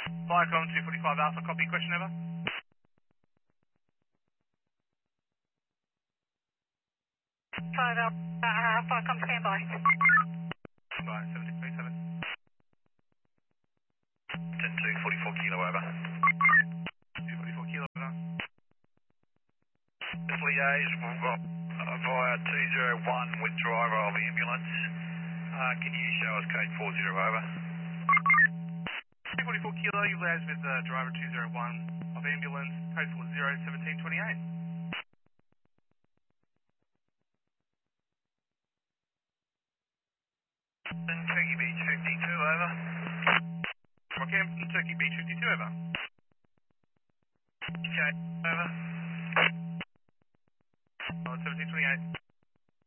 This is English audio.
Viacom 245 Alpha, copy, question over. Five Alpha, come standby. Standby, 7637. 244 kilo over. 244 kilo over. This liaise via 201 with driver of ambulance. Can you show us code 40 over? 244 kilo, you liaise with driver 201 of ambulance, code 40 1728. Turkey Beach 52 over. Rockhampton, Turkey Beach 52 over. Okay, over. 1728.